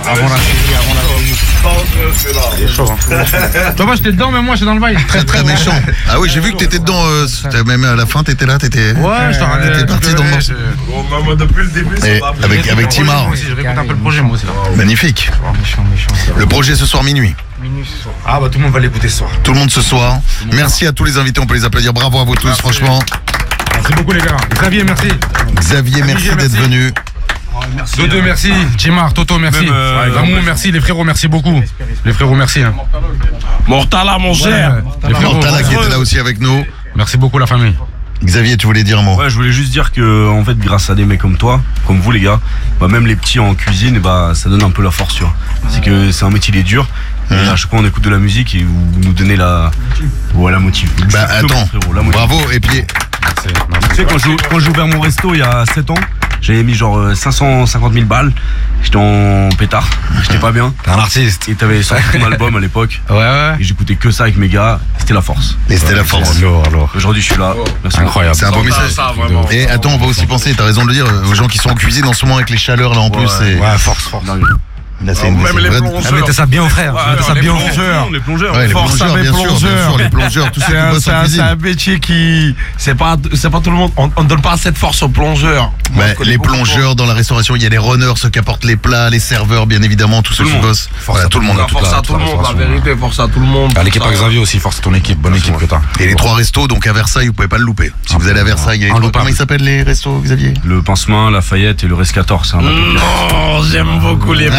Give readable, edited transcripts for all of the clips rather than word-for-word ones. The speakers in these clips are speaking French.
Avant la série. Il est chaud, hein. Tu vois, j'étais dedans, mais moi, j'étais dans le bail. Très très méchant. Ah oui, j'ai vu que t'étais dedans, même à la fin, t'étais là, t'étais... Ouais, je t'en T'étais parti dans le morceau. Bon, moi, depuis le début, ça va. Avec Timar. Moi aussi, je réécoute un peu le projet, moi aussi. Là. Magnifique. Méchant. Le projet ce soir minuit. Minuit ce soir. Ah, bah, tout le monde va l'écouter ce soir. Tout le monde ce soir. Merci à tous les invités, on peut les applaudir. Bravo à vous tous, franchement. Merci beaucoup, les gars. Xavier, merci. Xavier, merci d'être venu. Dodo, merci. Jimar, Toto, merci. Gamou, merci. Les frérots, merci beaucoup. Les frérots, merci. Hein. Mortala, mon cher. Les frérots, Mortala qui était là aussi avec nous. merci beaucoup, la famille. Xavier, tu voulais dire un mot? Ouais, je voulais juste dire que, en fait, grâce à des mecs comme toi, comme vous les gars, bah, même les petits en cuisine, bah, ça donne un peu la force, tu vois. C'est que c'est un métier, il est dur. Et à chaque fois, on écoute de la musique et vous nous donnez la motive. Bah attends, bravo, et puis... Tu sais, quand j'ai ouvert mon resto il y a 7 ans, j'avais mis genre 550 000 balles. J'étais en pétard, j'étais pas bien. T'es un artiste. Et t'avais sorti ton album à l'époque. Ouais. Et j'écoutais que ça avec mes gars. C'était la force. Et c'était la force. Alors. Aujourd'hui, je suis là. Merci. Incroyable. C'est un beau message. vraiment. Et attends, on va aussi penser, t'as raison de le dire, aux gens qui sont en cuisine en ce moment avec les chaleurs là en plus. C'est... Ouais, force. Là, c'est une Même les vraie- plongeurs. Mettez ça bien au frère. Mettez ça bien au frère. Les plongeurs. Ouais, les Force plongeurs, à mes bien sûr, les plongeurs, tous ceux qui bossent en C'est cuisine. un métier qui. C'est pas tout le monde. On ne donne pas cette force aux plongeurs. Moi, je connais Les beaucoup de plongeurs dans la restauration, il y a les runners, ceux qui apportent les plats, les serveurs, bien évidemment, tous ceux qui bossent. Voilà, tout le monde. Force à tout le monde, la vérité, force à tout le monde. L'équipe à Xavier aussi, force à ton équipe. Bonne équipe que t'as. Et les 3 restos, donc à Versailles, vous pouvez pas le louper. Si vous allez à Versailles, il y a les 3. Inloupable. Comment ils s'appellent les restos, Xavier? Le Pincemin, Lafayette et le Rescator, c'est un bateau. Oh, j'aime beaucoup les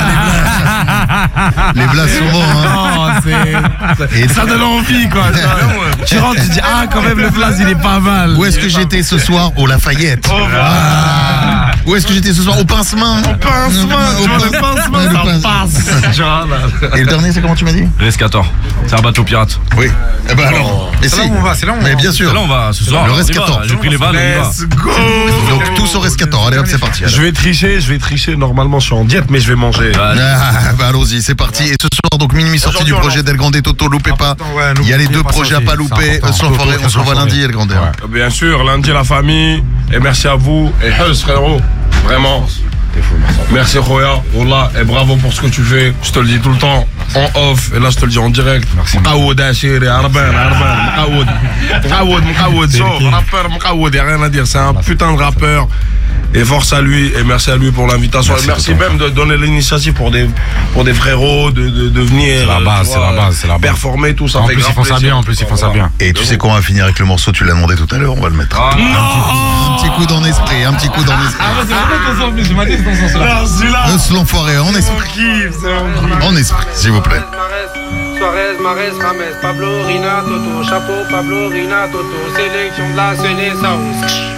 Les blagues sont bons, hein. Et ça donne envie, quoi. Tu rentres, tu dis, ah, quand même, le place, il est pas mal. où est-ce que j'étais ce soir? Au Lafayette. Ah. Où est-ce que j'étais ce soir? Au Pincemin. Pincemin, tu vois, le Pincemin, Ouais, le ça Pincemin. passe. Tu vois, là. Et le dernier, c'est comment tu m'as dit? Rescator, c'est un bateau pirate. Oui. Eh ben alors. Mais C'est là si. où on va, c'est là où on va. Mais bien sûr. Là, on va ce soir. Le on y va. Rescator. J'ai pris les balles, on y va. Let's go. Donc tous au Rescator. Allez hop, c'est parti. Je vais tricher. Normalement, je suis en diète, mais je vais manger. Ah, bah allons-y, c'est parti. Et ce soir, donc minuit sortie du projet d'El Grande Toto, loupez pas. Ouais, Il y a les n'oubliez deux pas ça projets à aussi, pas c'est louper. important. Sans forêt, on se revoit lundi, El Grande. Ouais. Bien sûr, lundi la famille. Et merci à vous. Et Hus, frérot. Vraiment. Merci Roya, Wallah, et bravo pour ce que tu fais. Je te le dis tout le temps en off, et là je te le dis en direct. Mkaoud, Achiri, Arban, Mkaoud, rappeur Mkaoud, y'a rien à dire. C'est un putain de rappeur. Et force à lui, et merci à lui pour l'invitation. Et merci même de donner l'initiative pour des frérots, de venir. C'est la base, c'est la base. Performer, tout ça. En fait plus, ils grave font ça plaisir. bien, en plus, ils font ça bien. Et tu sais comment on va finir avec le morceau? Tu l'as demandé tout à l'heure, on va le mettre. Un petit coup dans l'esprit, un petit coup dans l'esprit. Ce l'enfoiré, en esprit. En esprit, s'il vous plaît. Suarez, Marez, Rames, Pablo, Rina, Toto, chapeau, Pablo, Rina, Toto, sélection de la Séné, Saouz.